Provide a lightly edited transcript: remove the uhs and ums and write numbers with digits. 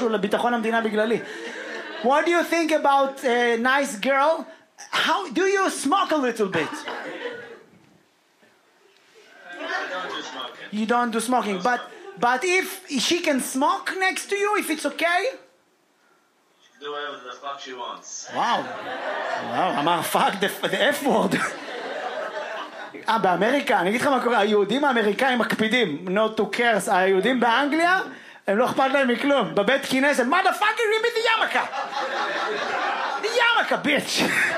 משהו לביטחון המדינה בגללי. What do you think about a nice girl? How do you smoke a little bit? I don't do smoking. You don't do smoking, but if she can smoke next to you, if it's okay? Do whatever the fuck she wants. וואו, אמר fuck the F word. באמריקה, אני אגיד לך מה קורה, היהודים האמריקאים מקפידים, not to curse, היהודים באנגליה, הם לא אכפת להם מכלום, בבית כנסת, motherfucker, give me the ימקה, ביץ'.